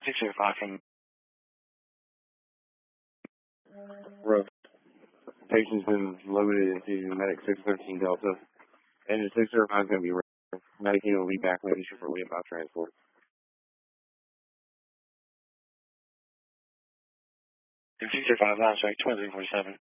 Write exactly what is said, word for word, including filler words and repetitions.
six zero five from Rough. Patient's been loaded into Medic six thirteen Delta. Engine six zero five is going to be ready. Medic will be back later shortly about transport. six zero five, line strike twenty-three forty-seven.